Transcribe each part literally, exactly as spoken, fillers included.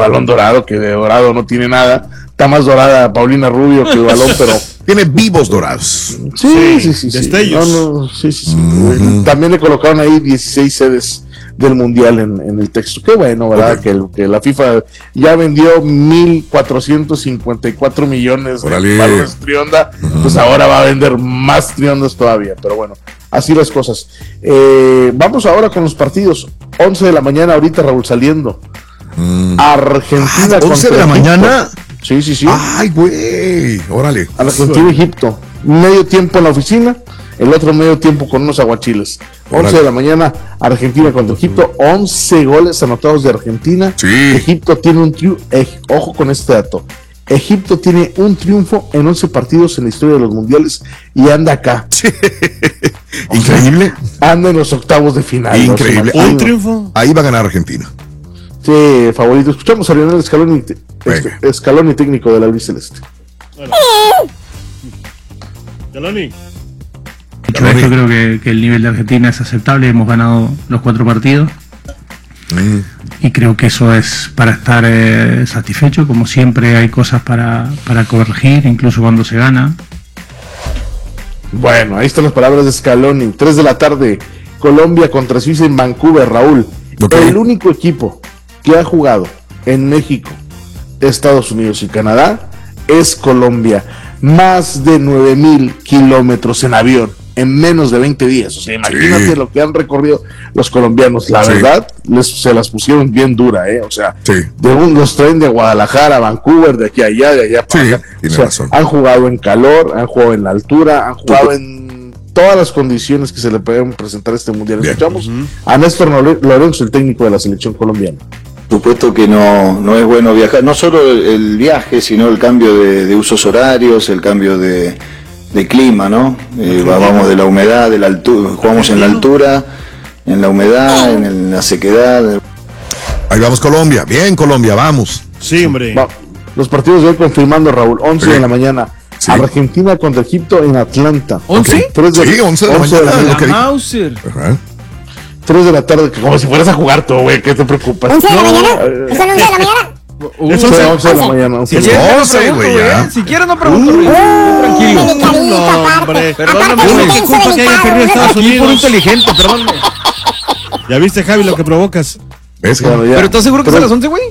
balón dorado, que de dorado no tiene nada. Está más dorada Paulina Rubio que el balón, pero tiene vivos dorados. Sí, sí, sí. Destellos. Sí. No, no, sí, sí, sí. Uh-huh. También le colocaron ahí dieciséis sedes del mundial en, en el texto. Qué bueno, ¿verdad? Okay. Que, el, que la FIFA ya vendió mil cuatrocientos cincuenta y cuatro millones Orale. de balones trionda, uh-huh. Pues ahora va a vender más triondas todavía, pero bueno, así las cosas. Eh, vamos ahora con los partidos. once de la mañana ahorita, Raúl, saliendo. Mm. Argentina ah, once de la Egipto. mañana. Sí, sí, sí. Ay, güey, órale. Argentina Egipto. Medio tiempo en la oficina, el otro medio tiempo con unos aguachiles. Órale. once de la mañana, Argentina contra Egipto. once goles anotados de Argentina. Sí. Egipto tiene un triunfo. Eh, ojo con este dato. Egipto tiene un triunfo en once partidos en la historia de los mundiales y anda acá. Sí. Increíble. Sea, anda en los octavos de final. Increíble. ¿No? ¿Un triunfo? Ahí va a ganar Argentina. Sí, favorito. Escuchamos a Lionel Scaloni, Scaloni técnico del albiceleste. Scaloni. Dicho esto, creo que, que el nivel de Argentina es aceptable. Hemos ganado los cuatro partidos. Mm. Y creo que eso es para estar eh, satisfecho. Como siempre hay cosas para, para corregir, incluso cuando se gana. Bueno, ahí están las palabras de Scaloni. tres de la tarde, Colombia contra Suiza en Vancouver, Raúl. Okay. El único equipo que ha jugado en México, Estados Unidos y Canadá es Colombia. Más de nueve mil kilómetros en avión en menos de veinte días. O sea, imagínate sí. Lo que han recorrido los colombianos. La sí. verdad, les, se las pusieron bien dura, ¿eh? O sea, sí. de un, los traen de Guadalajara a Vancouver, de aquí a allá, de allá para sí, acá. O sea, razón. Han jugado en calor, han jugado en la altura, han jugado sí. en todas las condiciones que se le pueden presentar a este mundial. Bien. Escuchamos uh-huh. a Néstor Lorenzo, el técnico de la selección colombiana. Por supuesto que no, no es bueno viajar, no solo el, el viaje, sino el cambio de, de usos horarios, el cambio de, de clima, ¿no? Eh, vamos de la humedad, de la altura, jugamos en la altura, en la humedad, en, el, en la sequedad. Ahí vamos Colombia, bien Colombia, vamos. Sí, hombre. Va, los partidos de hoy confirmando, Raúl, once sí. de la mañana. Sí. Argentina contra Egipto en Atlanta. ¿once? Okay. Sí, once de la mañana. De la okay. Mauser. Ajá. tres de la tarde, como si fueras a jugar tú, güey, ¿qué te preocupas? ¿once de la no, mañana? Eh, ¿Son once de la mañana? Es once, once de la mañana. Si once, güey, ya. Si quieres no pregunto, güey. Tranquilo. No, hombre. Perdóname, güey. Disculpa que haya perdido Estados Unidos. Por inteligente, perdóname. Ya viste, Javi, lo que provocas. ¿Ves? Bueno, ¿pero estás seguro que es a las once, güey?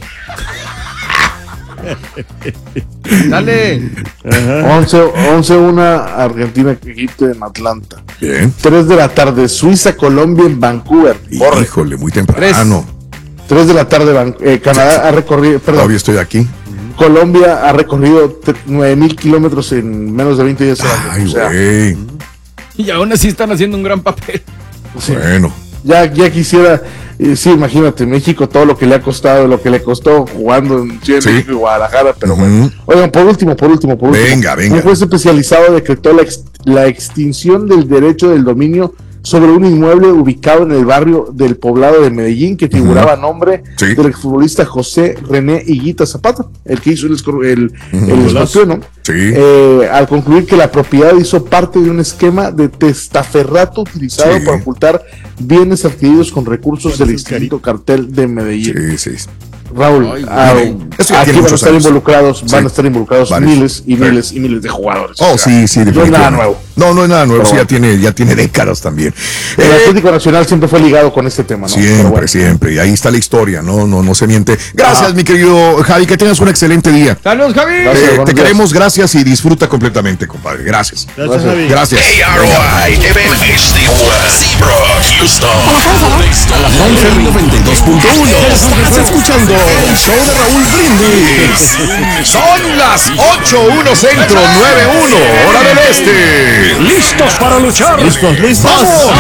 Dale. once una Argentina, Egipto en Atlanta. Bien. tres de la tarde, Suiza, Colombia en Vancouver. Corre. Híjole, muy temprano. tres de la tarde, eh, Canadá sí, sí. ha recorrido. Perdón. Todavía estoy aquí. Colombia ha recorrido nueve mil kilómetros en menos de veinte días. Ay, o sea, güey. Y aún así están haciendo un gran papel. Sí. Bueno. Ya, ya quisiera, eh, sí, imagínate, México, todo lo que le ha costado, lo que le costó jugando en Ciudad de sí. México y Guadalajara, pero uh-huh. bueno. Oigan, por último, por último, por último. Venga, venga. Un juez especializado decretó la, ex, la extinción del derecho del dominio sobre un inmueble ubicado en el barrio del Poblado de Medellín que figuraba a uh-huh. nombre sí. del exfutbolista José René Higuita Zapata, el que hizo el, el, uh-huh. el escorpión, ¿no? Sí. Eh, al concluir que la propiedad hizo parte de un esquema de testaferrato utilizado sí. para ocultar bienes adquiridos con recursos del distinto cartel de Medellín. Sí, sí. Raúl, Ay, ah, aquí van a estar años. involucrados, sí. van a estar involucrados Varios. miles y miles sí. y miles de jugadores. Oh, o sea, sí, sí, no es nada nuevo. No, no es nada nuevo, sí, ya tiene, ya tiene décadas también. El eh, Atlético Nacional siempre fue ligado con este tema, ¿no? Siempre, bueno. siempre, y ahí está la historia, no, no, no se miente. Gracias, ah. mi querido Javi, que tengas un excelente día. Saludos, Javi. Gracias, eh, te días. queremos, gracias y disfruta completamente, compadre. Gracias. Gracias, Javi. Gracias. A R O I, M H D West, Seabrook, Houston. A las once, noventa y dos punto uno. Estás escuchando el show de Raúl Brindis. Son las ocho uno centro, nueve uno, hora del este. ¿Listos para luchar? ¿Listos, listos? ¡Vamos!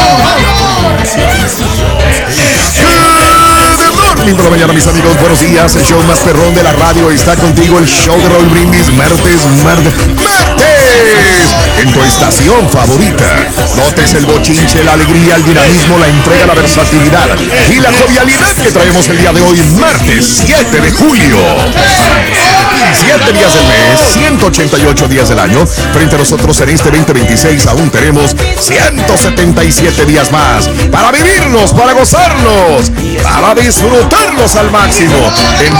Por la mañana, mis amigos, buenos días. El show más perrón de la radio está contigo. El show de Raúl Brindis, martes, martes, martes, en tu estación favorita. Notes el bochinche, la alegría, el dinamismo, la entrega, la versatilidad y la jovialidad que traemos el día de hoy, martes siete de julio. siete días del mes, ciento ochenta y ocho días del año. Frente a nosotros en este veinte veintiséis aún tenemos ciento setenta y siete días más para vivirnos, para gozarnos, para disfrutarnos al máximo. En